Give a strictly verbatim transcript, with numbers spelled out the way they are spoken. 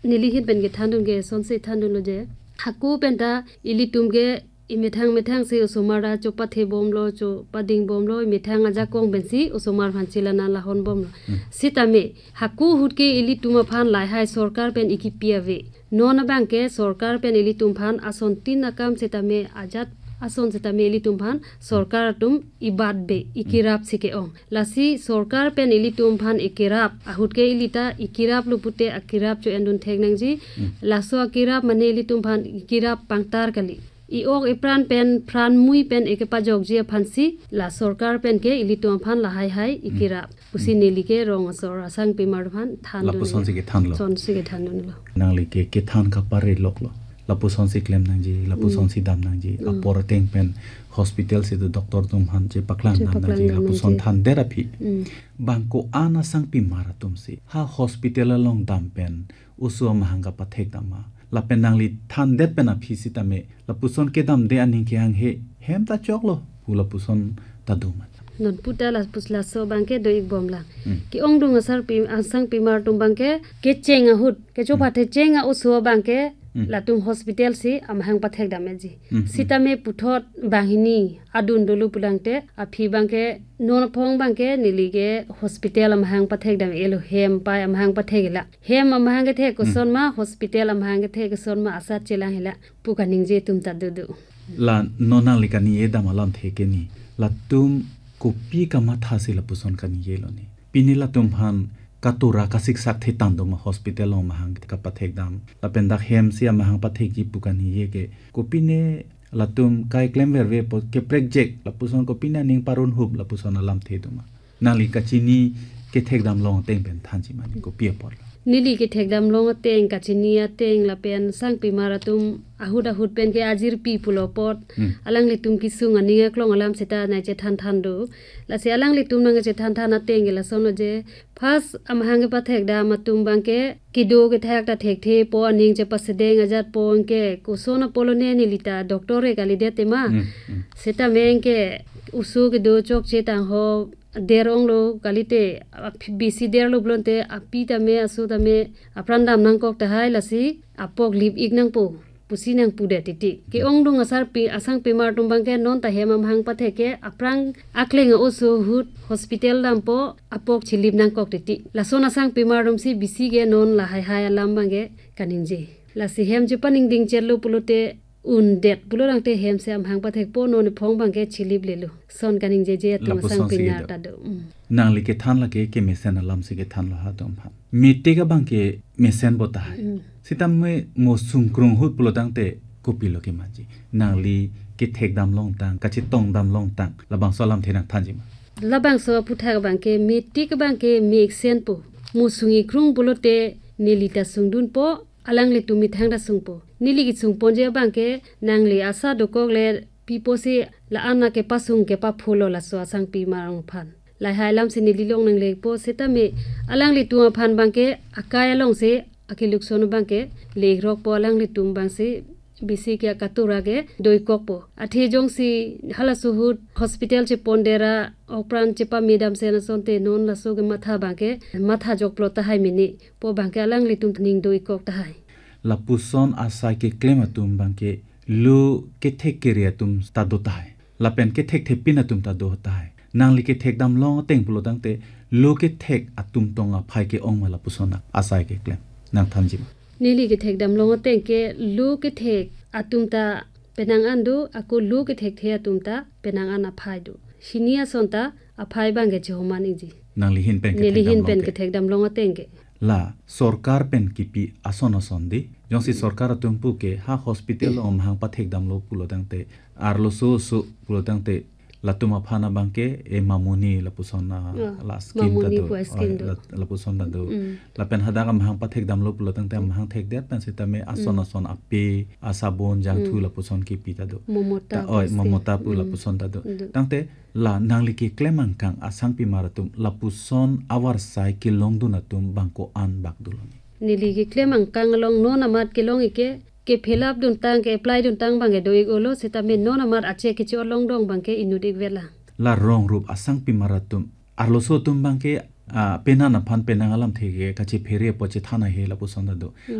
nilihin pen ge thandun ge sonse thandun lo je haku penta ilitum ge imethang methang se usomara chopa the bom lo cho pading bom lo imethang aja kong bensi usomar phanchila na lahon bom lo sitame haku hutke ilitum phan lai hai sarkar pen ikipiave non bank ke sarkar pen ilitum phan ason tin akam sitame ajat ason sitame ilitum phan sarkar tum ibad be ikirap sike ong lasi sarkar pen ilitum phan ikirap ahutke ilita ikirap lupute akirap cho endun thegnang ji laso akirap mane ilitum phan ikirap pangtar kali iok ipran pen pran mui pen ekepa jogji phansi la sarkar pen ke ilitum phan la hai hai ikirap pusi neli ke rong asor asang pimar phan than la puson se ke than lo son se ke than lo nangli ke ke than ka pare lok lo la puson se klem nang ji la puson si dam nang ji apor teng pen hospital se do doctor tum han je paklang nang ji la puson than therapy bangko ana sang pimar tum se ha hospital long dam pen usu mahanga pathek dama la penangli than det pena phisita me la puson ke dam de ani ke ang he hem ta choklo pula puson ta duma non puta las pusla so bangke doi bomla ki ongdung asar pi asang pimar tum bangke ke chenga hut ke cho pathe chenga uso bangke latum hospital si amhang pathek dameji sitame puthot bahini adun dolu pulangte aphi bangke non phong bangke nilige hospital amhang pathek dam elo hem pa amhang pathegela hem amhang ke the koson ma hospital amhang ke the koson ma asa chela hela pukaning je tum ta dudu la nona likani edam alam theke ni latum kopi kama thasi la puson kani yelo ni pinila tum han katura kasik sak the tando ma hospital lo mahang ka pathek dam la penda hem sia mahang pathek ji pukani ye ke kopine latum kai klemver ve po ke project la puson kopina ning parun hub la puson alam the duma nali kachini ke thek dam long teng pen thanji mani ko pia por nili ke thek dam long teng kachini teng la pen sang pimara tum ahuda hut pen ke ajir pi pulo pot alang li tum kisung ani nga klong alam seta na che than than do la se alang li tum nang che than than na teng la sono je first amhang pa thek da ma tum bang ke kido ke thak ta thek the po aning che pasedeng ajat pon ke kusona polone ni lita doctor e gali de tema seta meng ke usu ke do chok che tang ho derong lo kalite bisi der lo blonte api ta me asu ta me aprandam nang kok ta hai lasi apok lip ik nang po pusi nang pude titi ke ongdung asar pi asang pimar tumbang ke non ta hemam hang pathe ke aprang akleng osu hut hospital dam po apok chilip nang kok titi lason asang pimar rum si bisi ge non la hai hai alam bange kaninje lasi hem je paning ding chelo pulote un det bulorang te hem se am hang pathek po no ne phong bang ke chilip lelu son kaning je je tum sang pinar ta do nang li ke than la ke ke mesen alam se ke than lo ha dom pha mite ga bang ke mesen bota hai sitam me mo sung krung hut pulodang te kopi lo ke maji nang li ke thek dam long tang ka chi tong dam long tang labang solam thenang thanji ma labang so putha ga bang ke miti ga bang ke mi sen po mo sungi krung bulote nelita sungdun po alang li tumi thang da sungpo nili gi chung ponje bangke nangli asa dokok le pipo se la ana ke pasung ke pa phulo la so sang pi marang phan lai hai lam se nili long nang le po seta me alang li tu phan bangke akaya long se akiluk son bangke le rok po alang li tum bang se bisi ke katura ge doi kok po athi jong si hala suhut hospital che pondera opran che pa medam se na sonte non la so ge matha bangke matha jok plot ta hai mini po bangke alang li tum ning doi kok ta hai la puson asai ke klema tum bangke lu ke thek keria tum sta do tai la pen ke thek thepina tum ta do tai nang li ke thek dam long teng pulo dangte lu ke thek atum tonga phai ke ong mala pusona asai ke klem nang thamji nili ke thek dam long teng ke lu ke thek atum ta penang andu aku lu ke thek the atum ta penang ana phai du sinia sonta aphai bange jomani ji nang li hin pen ke nili hin pen ke thek dam long teng ke la sarkar pen kipi ason asondi jongsi sarkar tumpu ke ha hospital om hang pathek dam lo pulo dangte arlo so so pulo dangte latuma phana bangke e mamuni la pusona la skin ta do la pusona do la pen hada am hang pathek dam lo pulo dangte am hang thek det pen sita me ason ason ape asabon jang thu la puson kipi ta do momota oi momota pu la puson ta do dangte la nangli ki klemang kang asang pi maratum la puson awar sai ki longdu na tum bangko an bak duloni nili ki klemang kang long no na mat ke long ike ke philap dun tang ke apply dun tang bange doi golo seta me no na mat ache ki cho long dong bangke inudik vela la rong rup asang pi maratum arlo so tum bangke pena na phan pena ngalam thege kachi phere poche thana he la puson da do